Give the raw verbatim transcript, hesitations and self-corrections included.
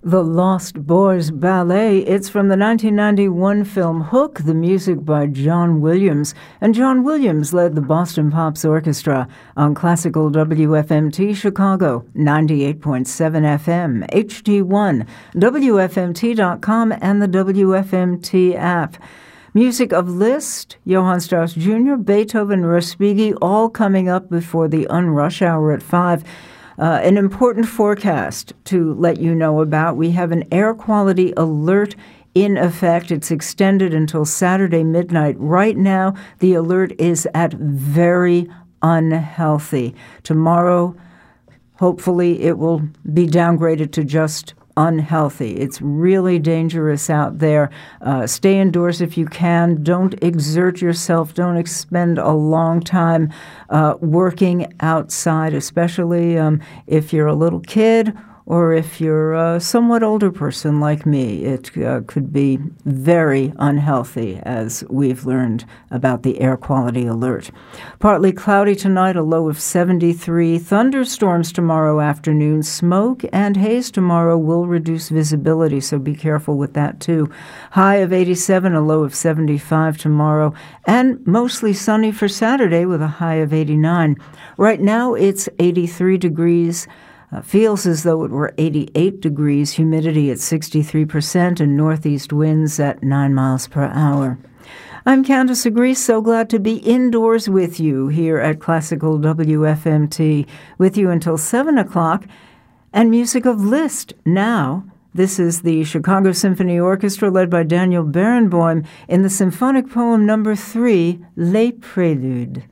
The Lost Boys Ballet. It's from the nineteen ninety-one film Hook, the music by John Williams. And John Williams led the Boston Pops Orchestra on classical W F M T Chicago, ninety-eight point seven F M, H D one, W F M T dot com, and the W F M T app. Music of Liszt, Johann Strauss Junior, Beethoven, Respighi, all coming up before the Unrush Hour at five. Uh, an important forecast to let you know about. We have an air quality alert in effect. It's extended until Saturday midnight. Right now, the alert is at very unhealthy. Tomorrow, hopefully, it will be downgraded to just unhealthy. It's really dangerous out there. Uh, stay indoors if you can. Don't exert yourself. Don't expend a long time uh, working outside, especially um, if you're a little kid or if you're a somewhat older person like me. It uh, could be very unhealthy, as we've learned about the air quality alert. Partly cloudy tonight, a low of seventy-three. Thunderstorms tomorrow afternoon. Smoke and haze tomorrow will reduce visibility, so be careful with that too. High of eighty-seven, a low of seventy-five tomorrow, and mostly sunny for Saturday with a high of eighty-nine. Right now it's eighty-three degrees. Uh, feels as though it were eighty-eight degrees, humidity at sixty-three percent, and northeast winds at nine miles per hour. I'm Candace Agrees, so glad to be indoors with you here at Classical W F M T, with you until seven o'clock, and music of Liszt now. This is the Chicago Symphony Orchestra led by Daniel Barenboim in the symphonic poem number three, Les Préludes.